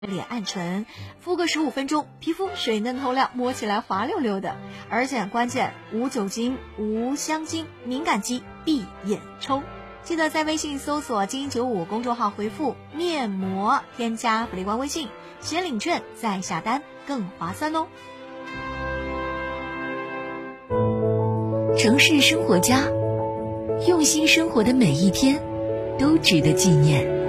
脸暗沉，敷个15分钟，皮肤水嫩透亮，摸起来滑溜溜的。而且关键无酒精、无香精，敏感肌闭眼抽。记得在微信搜索金95公众号回复面膜，添加福利官微信，先领券再下单更划算哦。 城市生活家，用心生活的每一天都值得纪念。